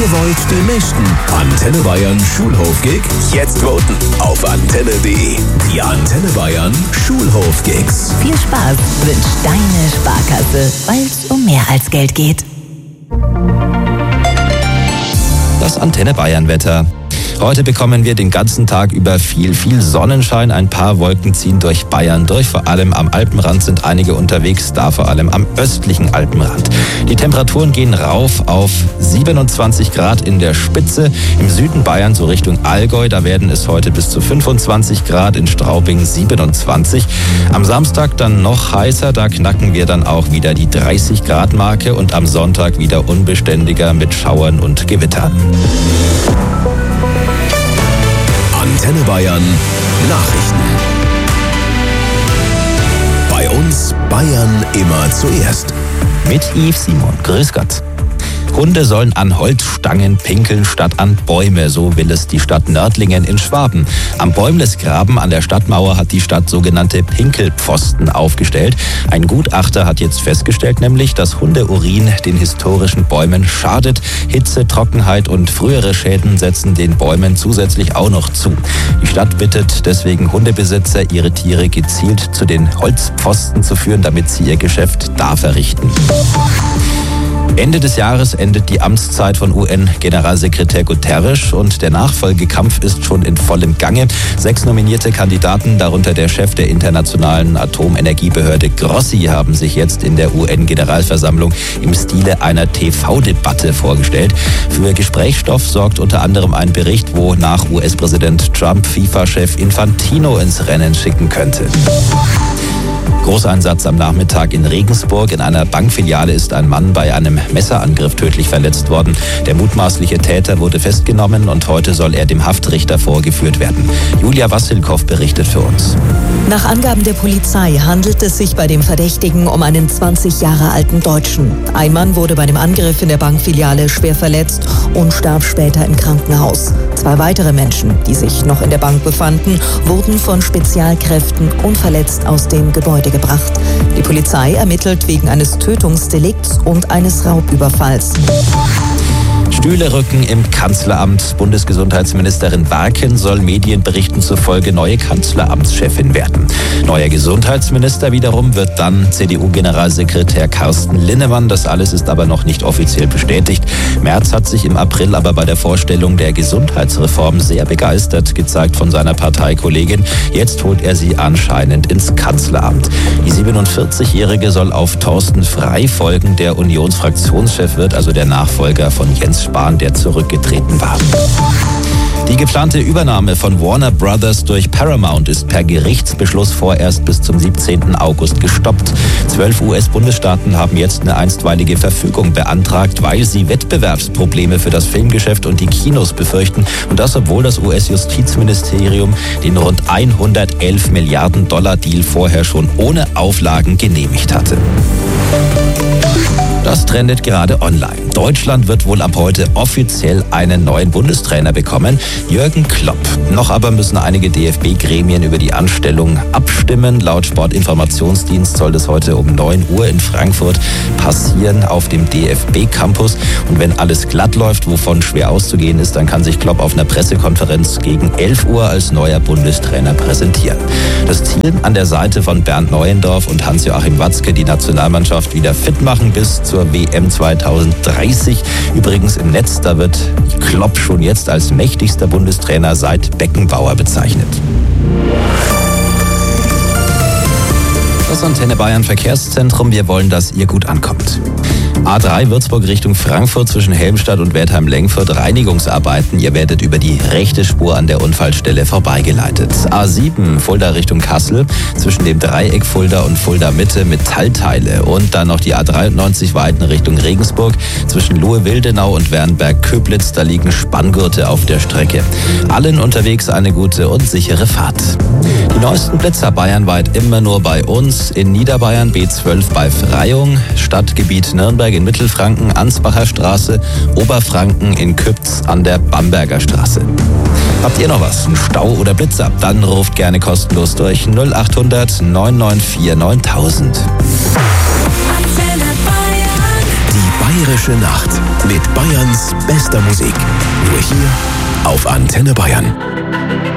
Ihr wollt den nächsten Antenne Bayern Schulhof-Gig? Jetzt voten auf antenne.de. Die Antenne Bayern Schulhof-Gigs. Viel Spaß wünscht deine Sparkasse, weil es um mehr als Geld geht. Das Antenne Bayern Wetter. Heute bekommen wir den ganzen Tag über viel Sonnenschein. Ein paar Wolken ziehen durch Bayern durch. Vor allem am Alpenrand sind einige unterwegs, da vor allem am östlichen Alpenrand. Die Temperaturen gehen rauf auf 27 Grad in der Spitze. Im Süden Bayern, so Richtung Allgäu, da werden es heute bis zu 25 Grad, in Straubing 27. Am Samstag dann noch heißer, da knacken wir dann auch wieder die 30 Grad Marke und am Sonntag wieder unbeständiger mit Schauern und Gewittern. Antenne Bayern Nachrichten. Bei uns Bayern immer zuerst. Mit Yves Simon. Grüß Gott. Hunde sollen an Holzstangen pinkeln statt an Bäume, so will es die Stadt Nördlingen in Schwaben. Am Bäumlesgraben an der Stadtmauer hat die Stadt sogenannte Pinkelpfosten aufgestellt. Ein Gutachter hat jetzt festgestellt, nämlich, dass Hundeurin den historischen Bäumen schadet. Hitze, Trockenheit und frühere Schäden setzen den Bäumen zusätzlich auch noch zu. Die Stadt bittet deswegen Hundebesitzer, ihre Tiere gezielt zu den Holzpfosten zu führen, damit sie ihr Geschäft da verrichten. Ende des Jahres endet die Amtszeit von UN-Generalsekretär Guterres und der Nachfolgekampf ist schon in vollem Gange. 6 nominierte Kandidaten, darunter der Chef der Internationalen Atomenergiebehörde Grossi, haben sich jetzt in der UN-Generalversammlung im Stile einer TV-Debatte vorgestellt. Für Gesprächsstoff sorgt unter anderem ein Bericht, wo nach US-Präsident Trump FIFA-Chef Infantino ins Rennen schicken könnte. Großeinsatz am Nachmittag in Regensburg. In einer Bankfiliale ist ein Mann bei einem Messerangriff tödlich verletzt worden. Der mutmaßliche Täter wurde festgenommen und heute soll er dem Haftrichter vorgeführt werden. Julia Wassilkow berichtet für uns. Nach Angaben der Polizei handelt es sich bei dem Verdächtigen um einen 20 Jahre alten Deutschen. Ein Mann wurde bei dem Angriff in der Bankfiliale schwer verletzt und starb später im Krankenhaus. 2 weitere Menschen, die sich noch in der Bank befanden, wurden von Spezialkräften unverletzt aus dem Gebäude gebracht. Die Polizei ermittelt wegen eines Tötungsdelikts und eines Raubüberfalls. Stühle rücken im Kanzleramt. Bundesgesundheitsministerin Warken soll Medienberichten zufolge neue Kanzleramtschefin werden. Neuer Gesundheitsminister wiederum wird dann CDU-Generalsekretär Carsten Linnemann. Das alles ist aber noch nicht offiziell bestätigt. Merz hat sich im April aber bei der Vorstellung der Gesundheitsreform sehr begeistert gezeigt von seiner Parteikollegin. Jetzt holt er sie anscheinend ins Kanzleramt. Die 47-Jährige soll auf Thorsten Frey folgen, der Unionsfraktionschef wird, also der Nachfolger von Jens Spahn, der zurückgetreten war. Die geplante Übernahme von Warner Brothers durch Paramount ist per Gerichtsbeschluss vorerst bis zum 17. August gestoppt. 12 US-Bundesstaaten haben jetzt eine einstweilige Verfügung beantragt, weil sie Wettbewerbsprobleme für das Filmgeschäft und die Kinos befürchten. Und das, obwohl das US-Justizministerium den rund 111 Milliarden Dollar Deal vorher schon ohne Auflagen genehmigt hatte. Das trendet gerade online. Deutschland wird wohl ab heute offiziell einen neuen Bundestrainer bekommen, Jürgen Klopp. Noch aber müssen einige DFB-Gremien über die Anstellung abstimmen. Laut Sportinformationsdienst soll das heute um 9 Uhr in Frankfurt passieren auf dem DFB-Campus. Und wenn alles glatt läuft, wovon schwer auszugehen ist, dann kann sich Klopp auf einer Pressekonferenz gegen 11 Uhr als neuer Bundestrainer präsentieren. Das Ziel: an der Seite von Bernd Neuendorf und Hans-Joachim Watzke die Nationalmannschaft wieder fit machen bis zur WM 2030. Übrigens im Netz, da wird Klopp schon jetzt als mächtigster Bundestrainer seit Beckenbauer bezeichnet. Das Antenne Bayern Verkehrszentrum, wir wollen, dass ihr gut ankommt. A3 Würzburg Richtung Frankfurt zwischen Helmstadt und Wertheim-Lengfurt, Reinigungsarbeiten. Ihr werdet über die rechte Spur an der Unfallstelle vorbeigeleitet. A7 Fulda Richtung Kassel zwischen dem Dreieck Fulda und Fulda Mitte, Metallteile. Und dann noch die A93 Weiden Richtung Regensburg zwischen Lohe-Wildenau und Wernberg-Köblitz. Da liegen Spanngurte auf der Strecke. Allen unterwegs eine gute und sichere Fahrt. Die neuesten Blitzer bayernweit immer nur bei uns. In Niederbayern B12 bei Freyung, Stadtgebiet Nürnberg in Mittelfranken, Ansbacher Straße, Oberfranken in Kübz an der Bamberger Straße. Habt ihr noch was? Ein Stau oder Blitzer? Dann ruft gerne kostenlos durch 0800 994 9000. Die Bayerische Nacht mit Bayerns bester Musik. Nur hier auf Antenne Bayern.